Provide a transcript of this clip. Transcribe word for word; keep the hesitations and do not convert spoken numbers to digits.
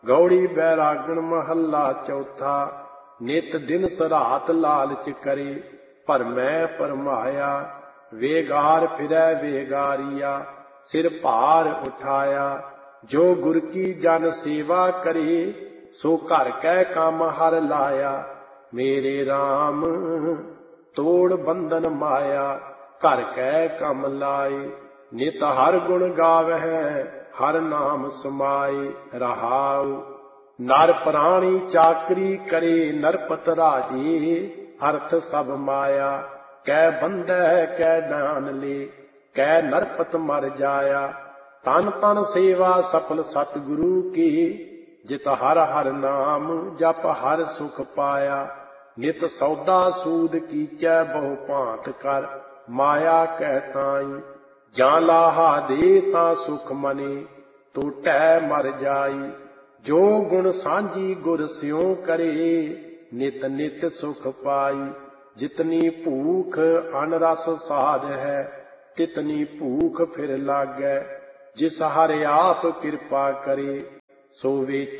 ਗੌੜੀ ਬੈਰਾਗਣ ਮਹੱਲਾ ਚੌਥਾ। ਨਿਤ ਦਿਨ ਸਰਾਤ ਲਾਲਚ ਕਰੇ, ਭਰਮੈ ਭਰਮਾਇਆ। ਵੇਗਾਰ ਫਿਰੈ ਵੇਗਾਰੀਆ, ਸਿਰ ਭਾਰ ਉਠਾਇਆ। ਜੋ ਗੁਰ ਕੀ ਜਨ ਸੇਵਾ ਕਰੇ, ਸੋ ਘਰ ਕੈ ਕੰਮ ਹਰ ਲਾਇਆ। ਮੇਰੇ RAM ਤੋੜ ਬੰਧਨ ਮਾਇਆ, ਘਰ ਕੈ ਕੰਮ ਲਾਏ। ਨਿਤ ਹਰ ਗੁਣ ਗਾਵਹਿ, ਹਰ ਨਾਮ ਸਮਾਏ। ਰਹਾਉ ਨਰ ਪ੍ਰਾਣੀ ਚਾਕਰੀ ਕਰੇ, ਨਰਪਤ ਰਾਜੇ ਅਰਥ ਸਭ ਮਾਇਆ। ਕੈ ਬੰਧੈ ਕੈ ਦਾਨ ਲੇ, ਕੈ ਨਰਪਤ ਮਰ ਜਾਇਆ। ਤਨ ਤਨ ਸੇਵਾ ਸਫਲ ਸਤਿਗੁਰੂ ਕੀ, ਜਿਤ ਹਰ ਹਰ ਨਾਮ ਜਪ ਹਰ ਸੁਖ ਪਾਇਆ। ਨਿਤ ਸੌਦਾ ਸੂਦ ਕੀਚੈ ਬਹੁ ਭਾਂਤ ਕਰ, ਮਾਇਆ ਕਹਿ ਤਾਈ। ਜਾਂ ਲਾਹਾ ਦੇ ਤਾਂ ਸੁਖ ਮਨੇ, ਤੋ ਢਹਿ ਮਰ ਜਾਈ। ਜੋ ਗੁਣ ਸਾਂਝੀ ਗੁਰ ਸਿਉ ਕਰੇ, ਨਿਤ ਨਿਤ ਸੁਖ ਪਾਈ। ਜਿਤਨੀ ਭੂਖ ਅਨ ਰਸ ਸਾਧ ਹੈ, ਤਿਤਨੀ ਭੂਖ ਫਿਰ ਲਾਗੈ। ਜਿਸ ਹਰਿ ਆਪ ਕਿਰਪਾ ਕਰੇ, ਸੋ ਵੇ